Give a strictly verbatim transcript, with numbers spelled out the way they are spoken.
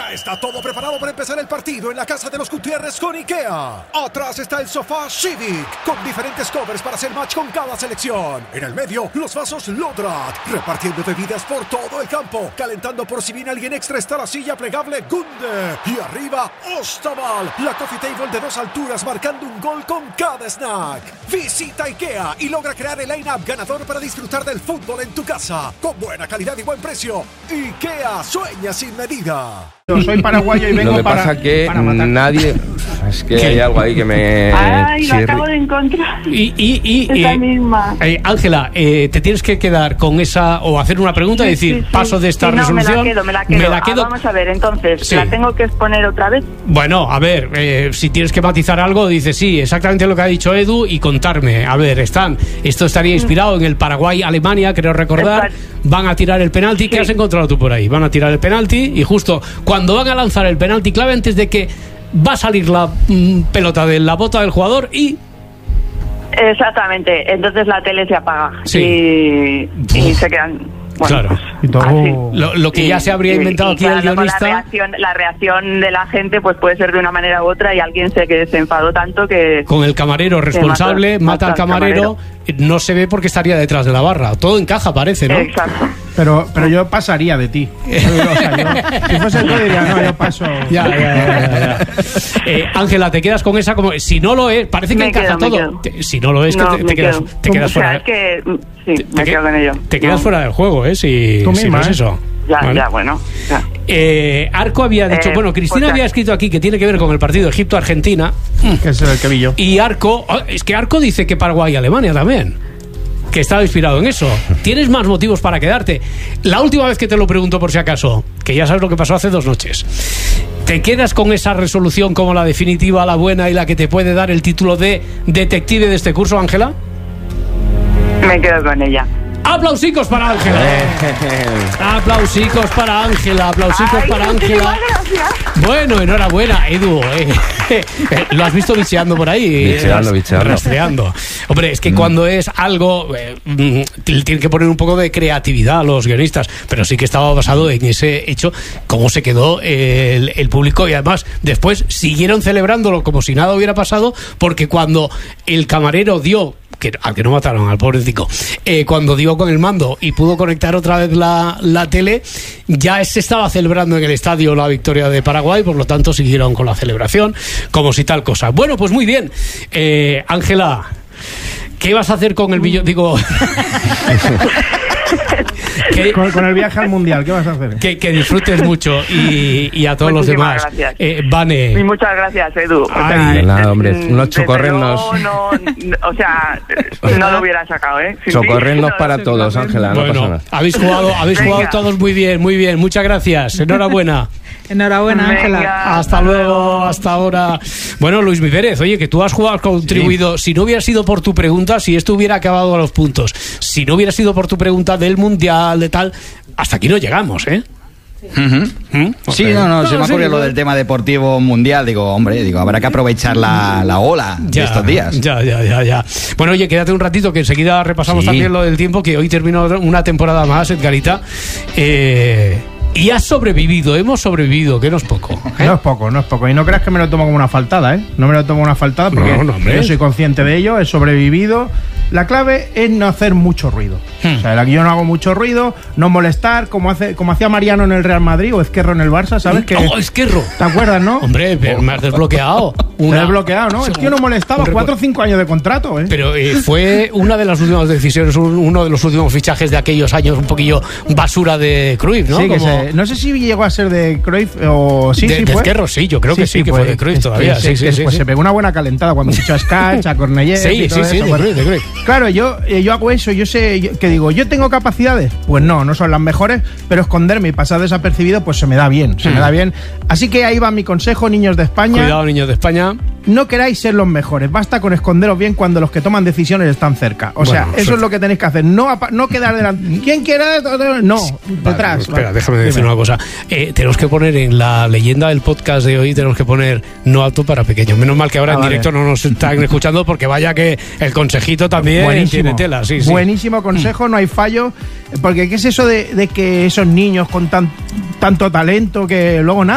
Ya está todo preparado para empezar el partido en la casa de los Gutiérrez con IKEA. Atrás está el sofá Civic, con diferentes covers para hacer match con cada selección. En el medio, los vasos Lodrat, repartiendo bebidas por todo el campo. Calentando por si viene alguien extra está la silla plegable Gunde. Y arriba, Ostaval, la coffee table de dos alturas marcando un gol con cada snack. Visita IKEA y logra crear el line-up ganador para disfrutar del fútbol en tu casa. Con buena calidad y buen precio. IKEA, sueña sin medida. Yo soy paraguayo y vengo Lo que para, pasa que para matar. nadie... Es que ¿Qué? hay algo ahí que me... Ay, lo chirri- acabo de encontrar. Y, y, y, Esa eh, misma. eh, Ángela, eh, te tienes que quedar con esa o hacer una pregunta y decir, Sí, sí, paso de esta sí, no, resolución. Me la quedo, me la quedo. me la quedo. Ah, vamos a ver, entonces, Sí. ¿la tengo que exponer otra vez? Bueno, a ver, eh, si tienes que matizar algo, dices sí, exactamente lo que ha dicho Edu y contarme. A ver, están, esto estaría inspirado en el Paraguay-Alemania, creo recordar. Exacto. Van a tirar el penalti. ¿Qué Sí. has encontrado tú por ahí? Van a tirar el penalti y justo cuando van a lanzar el penalti clave, antes de que va a salir la mm, pelota de la bota del jugador y... Exactamente, entonces la tele se apaga. Sí. Y, y Uf. se quedan... Bueno, Claro. pues, Y todo- así. Lo, lo que Y- ya se habría y- inventado y aquí el claro, luego guionista... La reacción, la reacción de la gente pues puede ser de una manera u otra y alguien se, que se enfadó tanto que... Con el camarero responsable, mata- mata al mata al camarero, no se ve porque estaría detrás de la barra. Todo encaja, parece, ¿no? Exacto. Pero, pero yo pasaría de ti. O sea, yo, si fuese tú diría, no, yo paso. Ya, ya, ya, ya, ya. Eh, Ángela, te quedas con esa como... Si no lo es, parece que Me encaja quedo, me todo. quedo. Te- si no lo es, No, que te, me te quedas, quedo. te quedas O sea, fuera. es que... Sí, te me que- quedo con ello. Te quedas No. fuera del juego, ¿eh? Si, Tú si misma, no es ¿eh? eso. Ya, Bueno. ya, bueno. Ya. Eh, Arco había dicho... Eh, bueno, Cristina o sea- había escrito aquí que tiene que ver con el partido Egipto-Argentina. Que es el que vi yo. Y Arco... oh, es que Arco dice que Paraguay-Alemania también. Que estaba inspirado en eso. Tienes más motivos para quedarte. La última vez que te lo pregunto por si acaso, que ya sabes lo que pasó hace dos noches, ¿te quedas con esa resolución como la definitiva, la buena y la que te puede dar el título de detective de este curso, Ángela? Me quedo con ella. Aplausicos para Ángela. Aplausicos para Ángela. Aplausicos Ay, para muchísimas Ángela. gracias. Bueno, enhorabuena, Edu. eh. Lo has visto bicheando por ahí. Bicheando, eh, bicheando. Rastreando. Hombre, es que cuando es algo, eh, mm, tienen que poner un poco de creatividad a los guionistas, pero sí que estaba basado en ese hecho, cómo se quedó el, el público y además después siguieron celebrándolo como si nada hubiera pasado, porque cuando el camarero dio, que, al que no mataron, al pobrecito, eh, cuando dio con el mando y pudo conectar otra vez la, la tele, ya se estaba celebrando en el estadio la victoria de Paraguay, por lo tanto siguieron con la celebración como si tal cosa. Bueno, pues muy bien. Eh, Ángela, ¿qué vas a hacer con el billón? Digo... que, Con, con el viaje al mundial, ¿qué vas a hacer? que, que disfrutes mucho y, y a todos los Muchísimas demás. gracias. Eh, Y Vane, muchas gracias, Edu. O Ay, sea, de nada, eh, hombre. mm, Unos desde chocorrenos. luego No, no, o sea, no lo hubiera sacado, ¿eh? Sin Socorrernos ti, para no, todos, Ángela, no pasa bueno, nada. habéis jugado, habéis Venga. jugado todos muy bien, muy bien. Muchas gracias. Enhorabuena. Enhorabuena, Venga. Ángela. Hasta luego, hasta ahora. Bueno, Luis Mi Pérez, oye, que tú has jugado, has contribuido. Si no hubiera sido por tu pregunta, si esto hubiera acabado a los puntos, si no hubiera sido por tu pregunta del mundial, de tal, hasta aquí no llegamos, ¿eh? Ujú. ¿Mm? Sí, no, no, se me sí, ocurrió lo no. del tema deportivo mundial. Digo, hombre, digo, habrá que aprovechar la, la ola de estos días. Ya, ya, ya, ya. Bueno, oye, quédate un ratito que enseguida repasamos Sí. también lo del tiempo, que hoy terminó una temporada más, Edgarita. Eh, y has sobrevivido, hemos sobrevivido, que no es poco. ¿eh? No es poco, no es poco. Y no creas que me lo tomo como una faltada, ¿eh? No me lo tomo como una faltada porque No, no, hombre. yo soy consciente de ello, he sobrevivido. La clave es no hacer mucho ruido. Hmm. O sea, yo no hago mucho ruido, no molestar, como hace como hacía Mariano en el Real Madrid o Ezquerro en el Barça, ¿sabes? Que, ¡Oh, Esquerro! ¿te acuerdas, no? Hombre, pero me has desbloqueado. Una... Una, desbloqueado, ¿no? Es que yo no molestaba, un cuatro o recu- cinco años de contrato, ¿eh? Pero eh, fue una de las últimas decisiones, un- uno de los últimos fichajes de aquellos años un poquillo basura de Cruyff, ¿no? Sí, que Como- se- no sé si llegó a ser de Cruyff o sí, de, sí de fue. Esquerro, sí, yo creo que sí, que fue de Cruyff que- todavía. que- Sí, sí, que- sí, pues sí. se pegó una buena calentada cuando fichó a Skach, a Cornellés Sí, y todo sí, sí, eso, de pues. Cruyff, de Cruyff. Claro, yo, eh, yo hago eso, yo sé, yo- que digo, ¿yo tengo capacidades? Pues no, no son las mejores, pero esconderme y pasar desapercibido, pues se me da bien, se Hmm. me da bien. Así que ahí va mi consejo, niños de España. Cuidado, niños de España. No queráis ser los mejores, basta con esconderos bien cuando los que toman decisiones están cerca. O sea, Bueno, eso suerte. es lo que tenéis que hacer, no, apa- no quedar delante. ¿Quién quiere? No, detrás. Vale, espera, Vale. déjame decir Dime. una cosa. Eh, tenemos que poner en la leyenda del podcast de hoy, tenemos que poner no apto para pequeños. Menos mal que ahora Ah, en vale. directo no nos están escuchando, porque vaya que el consejito también Buenísimo. tiene tela. Sí, sí. Buenísimo consejo, no hay fallo. Porque ¿qué es eso de, de que esos niños con tan, tanto talento que luego nada?